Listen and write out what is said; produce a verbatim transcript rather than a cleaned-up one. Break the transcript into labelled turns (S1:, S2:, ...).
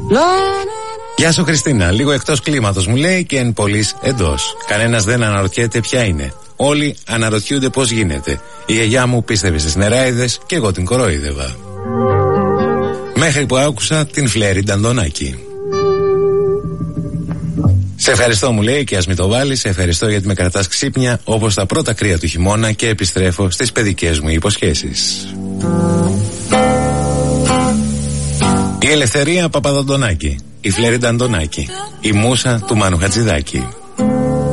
S1: Γεια σου Χριστίνα, λίγο εκτός κλίματος μου λέει και εν πολλής εντός. Κανένας δεν αναρωτιέται ποια είναι. Όλοι αναρωτιούνται πώς γίνεται. Η γιαγιά μου πίστευε στις νεράιδες και εγώ την κορόιδευα. Μέχρι που άκουσα την Φλέρη Νταντονάκη. Σε ευχαριστώ μου λέει και ας μην το βάλεις. Σε ευχαριστώ γιατί με κρατάς ξύπνια όπως τα πρώτα κρύα του χειμώνα και επιστρέφω στις παιδικές μου υποσχέσεις. Η Ελευθερία Παπαδοντονάκη, η Φλέρη Νταντονάκη, η Μούσα του Μάνου Χατζηδάκη.